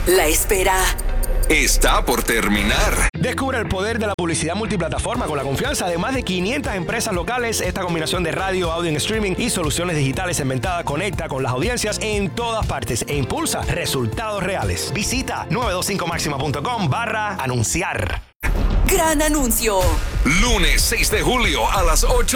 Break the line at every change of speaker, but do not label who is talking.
La espera
está por terminar.
Descubre el poder de la publicidad multiplataforma con la confianza de más de 500 empresas locales. Esta combinación de radio, audio en streaming y soluciones digitales inventadas conecta con las audiencias en todas partes e impulsa resultados reales. Visita 925maxima.com/anunciar.
Gran anuncio.
Lunes 6 de julio a las 8